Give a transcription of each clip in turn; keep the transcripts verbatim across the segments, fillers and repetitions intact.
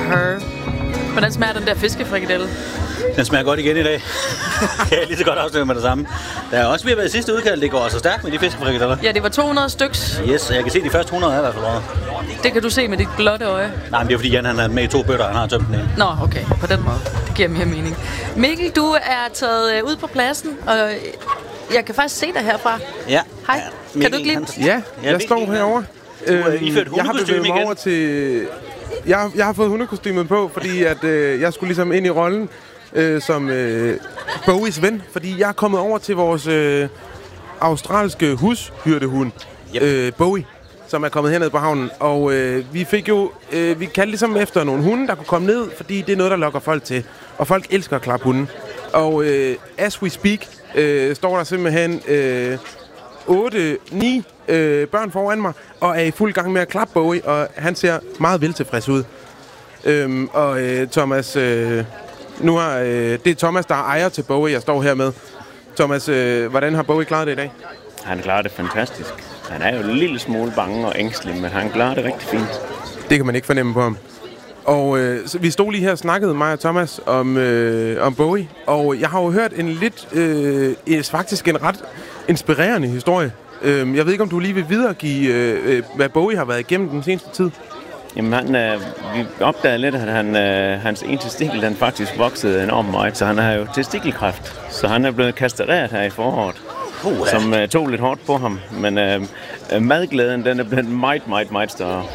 Her. Hvordan smager den der fiskefrikadelle? Den smager godt igen i dag. Kan jeg lige så godt afsløre med det samme. Der er også ved at være sidste udkald. Det går så stærkt med de fiskefrikadeller. Ja, det var to hundrede styks. Yes, jeg kan se de første hundrede er i hvert fald. Det kan du se med dit blotte øje. Nej, men det er fordi Jan han har med i to bøtter, han har tømt den ene. Nå, okay. På den måde. Det giver mere mening. Mikkel, du er taget ud på pladsen, og jeg kan faktisk se dig herfra. Ja. Hej. Ja, kan du ikke lide? Ja, jeg står herovre. Øh, jeg har bevæget mig over til... Jeg, jeg har fået hundekostymet på, fordi at, øh, jeg skulle ligesom ind i rollen øh, som øh, Bowies ven. Fordi jeg er kommet over til vores øh, australske hushyrdehund, yep. øh, Bowie, som er kommet herned på havnen. Og øh, vi fik jo... Øh, vi kaldte ligesom efter nogle hunde, der kunne komme ned, fordi det er noget, der lokker folk til. Og folk elsker at klappe hunden. Og øh, as we speak, øh, står der simpelthen... Øh, otte ni øh, børn foran mig, og er i fuld gang med at klappe Bowie, og han ser meget veltilfreds ud. Øhm, og øh, Thomas, øh, nu har, øh, det er Thomas, der er ejer til Bowie, jeg står her med. Thomas, øh, hvordan har Bowie klaret det i dag? Han klarer det fantastisk. Han er jo en lille smule bange og ængstelig, men han klarer det rigtig fint. Det kan man ikke fornemme på ham. Og øh, så vi stod lige her og snakkede, mig og Thomas, om, øh, om Bowie, og jeg har jo hørt en lidt, øh, faktisk en ret inspirerende historie. Øh, jeg ved ikke, om du lige vil videregive, øh, hvad Bowie har været igennem den seneste tid? Jamen, han, øh, vi opdagede lidt, at han, øh, hans ene testikel, den faktisk voksede enormt meget, så han har jo testikelkræft. Så han er blevet kastreret her i foråret, uh, som øh, tog lidt hårdt på ham. Men øh, madglæden, den er blevet meget, meget, meget større.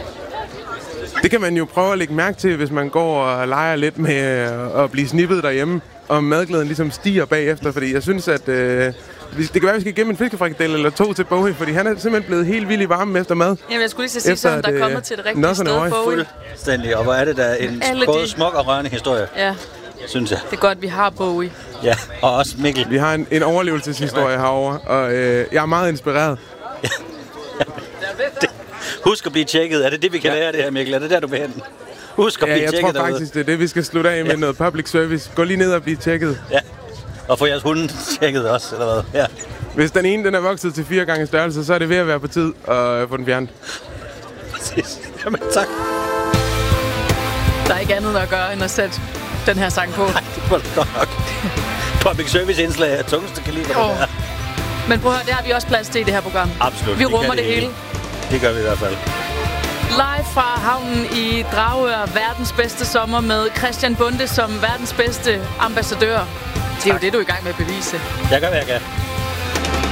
Det kan man jo prøve at lægge mærke til, hvis man går og leger lidt med at blive snippet derhjemme, og madglæden ligesom stiger bagefter, fordi jeg synes, at øh, det kan være, at vi skal gemme en fiskefrikadelle eller to til Bowie, fordi han er simpelthen blevet helt vildt i varmen efter mad. Jamen, jeg skulle lige sige, så der er kommet til det rigtige sted, Bowie. Fuldstændig, og hvor er det der en både de... smuk og rørende historie, ja. Synes jeg. Det er godt, vi har Bowie. Ja, og også Mikkel. Vi har en, en overlevelseshistorie herovre, og øh, jeg er meget inspireret. Ja. det, husk at blive tjekket. Er det det, vi kan ja. lære det her, Mikkel? Er det der, du vil hen? Husk at ja, blive jeg tjekket tror faktisk, derude. Det er det, vi skal slutte af med, ja. noget public service. Gå lige ned og blive tjekket. Ja, og få jeres hunde tjekket også, eller hvad? Ja. Hvis den ene den er vokset til fire gange størrelse, så er det ved at være på tid at få den fjernet. Præcis. Jamen, tak. Der er ikke andet at gøre, end at sætte den her sang på. Nej, det var det godt nok. Public service indslag af tungeste kaliber, oh. det der. Men prøv at høre, det har vi også plads til i det her program. Absolut. Vi rummer det, det hele. Det gør vi i hvert fald. Live fra havnen i Dragør, verdens bedste sommer med Christian Bonde som verdens bedste ambassadør. Det er tak. Jo det, du er i gang med at bevise. Jeg gør, hvad jeg kan.